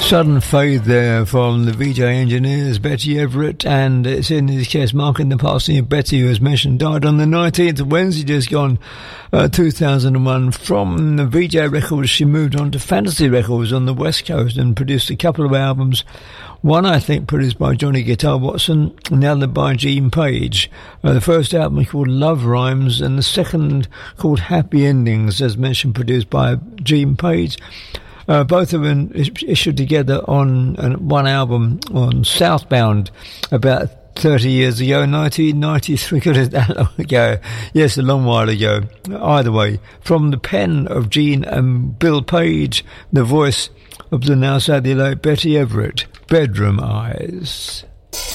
Sudden fade there from the VJ Engineers, Betty Everett, and it's in his case marking the passing of Betty, who, as mentioned, died on the 19th of Wednesday, just gone, 2001. From the VJ Records, she moved on to Fantasy Records on the West Coast and produced a couple of albums. One, I think, produced by Johnny Guitar Watson, and the other by Gene Page. The first album called Love Rhymes, and the second called Happy Endings, as mentioned, produced by Gene Page. Both of them issued together on one album on Southbound about 30 years ago, 1993. Could have that long ago? Yes, a long while ago. Either way, from the pen of Gene and Bill Page, the voice of the now sadly late Betty Everett, Bedroom Eyes.